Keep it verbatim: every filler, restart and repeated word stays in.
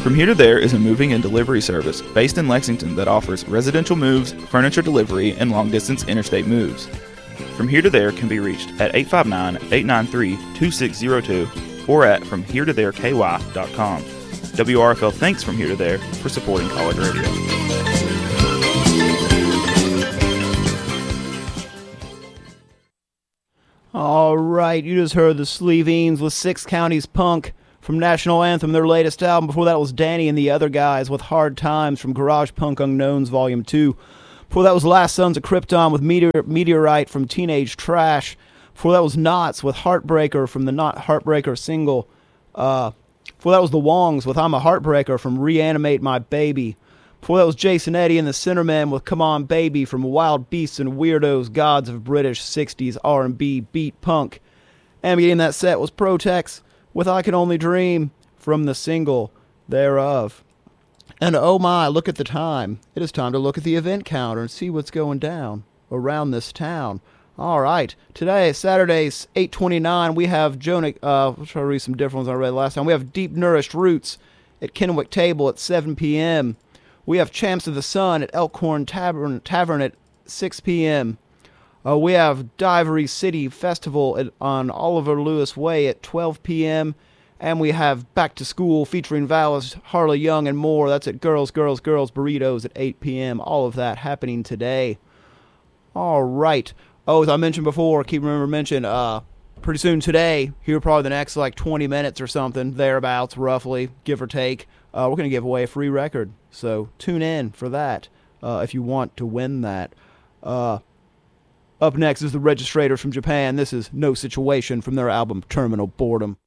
From Here to There is a moving and delivery service based in Lexington that offers residential moves, furniture delivery, and long-distance interstate moves. From Here to There can be reached at eight five nine, eight nine three, two six zero two or at from here to there k y dot com. W R F L thanks From Here to There for supporting college radio. All right, you just heard the Sleevines with Six Counties Punk from National Anthem, their latest album. Before that was Danny and the Other Guys with Hard Times from Garage Punk Unknowns Volume two. Before that was Last Sons of Krypton with Meteor- Meteorite from Teenage Trash. Before that was Knots with Heartbreaker from the Not Heartbreaker single. Uh, before that was The Wongs with I'm a Heartbreaker from Reanimate My Baby. Before that was Jason Eddy and the Centermen with Come On Baby from Wild Beasts and Weirdos, Gods of British sixties R and B Beat Punk. And beginning that set was Protex with I Can Only Dream from the single thereof. And oh my, look at the time. It is time to look at the event calendar and see what's going down around this town. All right, today, Saturday's eight twenty-nine, we have Jonah, uh, I'll try to read some different ones I read last time. We have Deep Nourished Roots at Kennewick Table at seven p.m. We have Champs of the Sun at Elkhorn Tavern, Tavern at six p.m. Uh, we have Divery City Festival at, on Oliver Lewis Way at twelve p.m. And we have Back to School featuring Valis, Harley Young, and more. That's at Girls, Girls, Girls Burritos at eight p.m. All of that happening today. All right. Oh, as I mentioned before, keep remember mention, uh, pretty soon today, here probably the next like twenty minutes or something, thereabouts, roughly, give or take, uh, we're going to give away a free record. So tune in for that uh, if you want to win that. Uh, up next is the Registrators from Japan. This is No Situation from their album Terminal Boredom.